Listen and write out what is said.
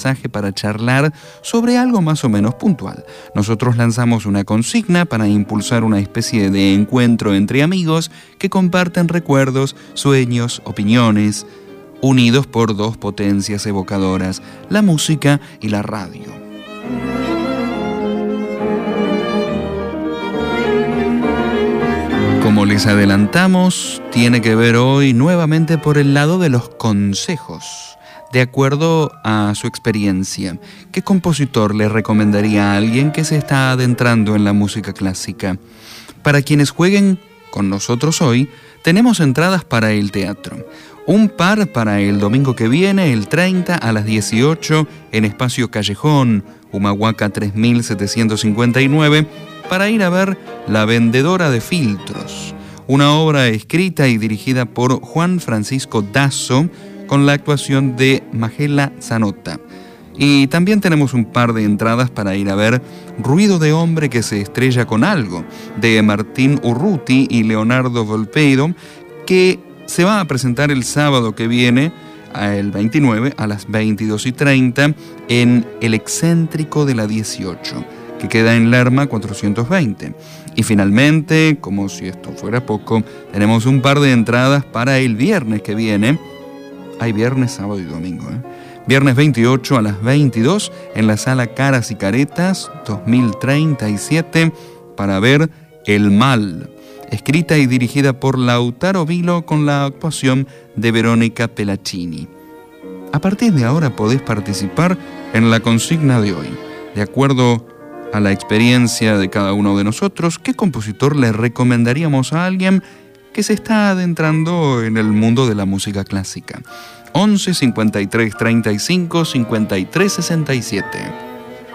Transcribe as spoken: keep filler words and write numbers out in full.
para charlar sobre algo más o menos puntual. Nosotros lanzamos una consigna para impulsar una especie de encuentro entre amigos que comparten recuerdos, sueños, opiniones, unidos por dos potencias evocadoras, la música y la radio. Como les adelantamos, tiene que ver hoy nuevamente por el lado de los consejos. De acuerdo a su experiencia, ¿qué compositor le recomendaría a alguien que se está adentrando en la música clásica? Para quienes jueguen con nosotros hoy, tenemos entradas para el teatro. Un par para el domingo que viene, el treinta a las dieciocho, en Espacio Callejón, Humahuaca tres mil setecientos cincuenta y nueve, para ir a ver La Vendedora de Filtros, una obra escrita y dirigida por Juan Francisco Dazo, con la actuación de Majela Zanota. Y también tenemos un par de entradas para ir a ver Ruido de hombre que se estrella con algo, de Martín Urruti y Leonardo Volpeiro, que se va a presentar el sábado que viene, el veintinueve, a las veintidós y treinta, en El Excéntrico de la dieciocho, que queda en Lerma cuatrocientos veinte. Y finalmente, como si esto fuera poco, tenemos un par de entradas para el viernes que viene. Hay viernes, sábado y domingo, ¿eh? Viernes veintiocho a las veintidós en la Sala Caras y Caretas dos mil treinta y siete para ver El Mal, escrita y dirigida por Lautaro Vilo con la actuación de Verónica Pelaccini. A partir de ahora podés participar en la consigna de hoy. De acuerdo a la experiencia de cada uno de nosotros, ¿qué compositor le recomendaríamos a alguien que se está adentrando en el mundo de la música clásica? once cincuenta y tres treinta y cinco cincuenta y tres sesenta y siete.